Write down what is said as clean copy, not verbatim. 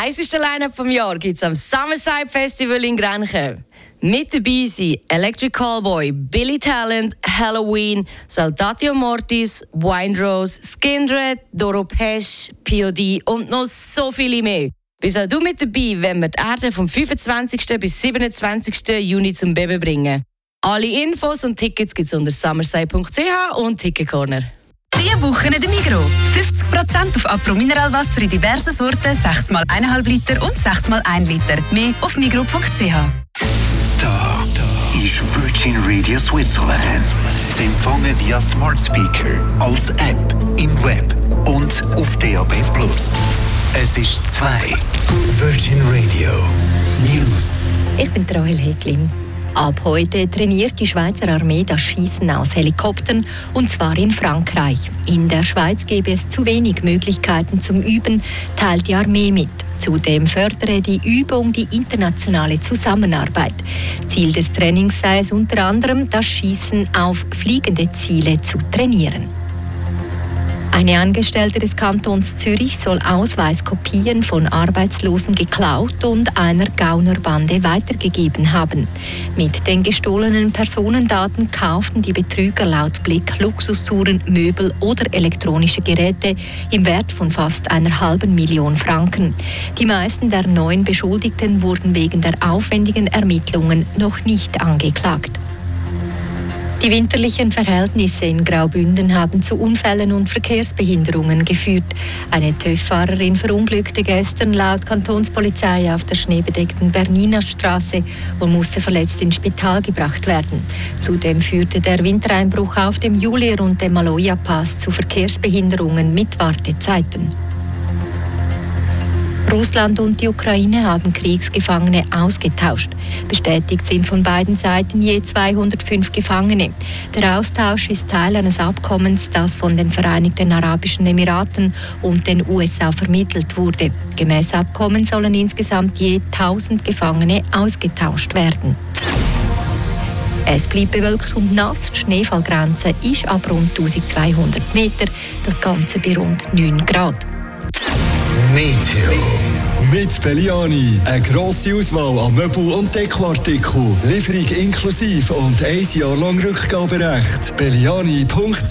heisseste Line-Up vom Jahr gibt es am Summerside Festival in Grenchen. Mit dabei sind Electric Callboy, Billy Talent, Halloween, Saltatio Mortis, Windrose, Skindred, Doro Pesch, POD und noch so viele mehr. Bist auch du mit dabei, wenn wir die Erde vom 25. bis 27. Juni zum Beben bringen. Alle Infos und Tickets gibt es unter summerside.ch und Ticketcorner. Diese Woche in der Migros. 50% auf Apro Mineralwasser in diversen Sorten, 6x1,5 Liter und 6x1 Liter. Mehr auf migros.ch. Da ist Virgin Radio Switzerland. Sie empfangen via Smart Speaker, als App, im Web und auf DAB+. Es ist 2. Virgin Radio News. Ich bin Rahel Heglin. Ab heute trainiert die Schweizer Armee das Schießen aus Helikoptern, und zwar in Frankreich. In der Schweiz gäbe es zu wenig Möglichkeiten zum Üben, teilt die Armee mit. Zudem fördere die Übung die internationale Zusammenarbeit. Ziel des Trainings sei es unter anderem, das Schießen auf fliegende Ziele zu trainieren. Eine Angestellte des Kantons Zürich soll Ausweiskopien von Arbeitslosen geklaut und einer Gaunerbande weitergegeben haben. Mit den gestohlenen Personendaten kauften die Betrüger laut Blick Luxustouren, Möbel oder elektronische Geräte im Wert von fast 1,5 Million Franken. Die meisten der 9 Beschuldigten wurden wegen der aufwendigen Ermittlungen noch nicht angeklagt. Die winterlichen Verhältnisse in Graubünden haben zu Unfällen und Verkehrsbehinderungen geführt. Eine TÜV-Fahrerin verunglückte gestern laut Kantonspolizei auf der schneebedeckten Bernina Straße und musste verletzt ins Spital gebracht werden. Zudem führte der Wintereinbruch auf dem Julier- und dem Maloja-Pass zu Verkehrsbehinderungen mit Wartezeiten. Russland und die Ukraine haben Kriegsgefangene ausgetauscht. Bestätigt sind von beiden Seiten je 205 Gefangene. Der Austausch ist Teil eines Abkommens, das von den Vereinigten Arabischen Emiraten und den USA vermittelt wurde. Gemäß Abkommen sollen insgesamt je 1000 Gefangene ausgetauscht werden. Es bleibt bewölkt und nass. Die Schneefallgrenze ist ab rund 1200 Meter. Das Ganze bei rund 9 Grad. Meteo. Mit Belliani. Eine grosse Auswahl an Möbel- und Dekoartikeln. Lieferung inklusive und 1 Jahr lang Rückgaberecht. Belliani.ch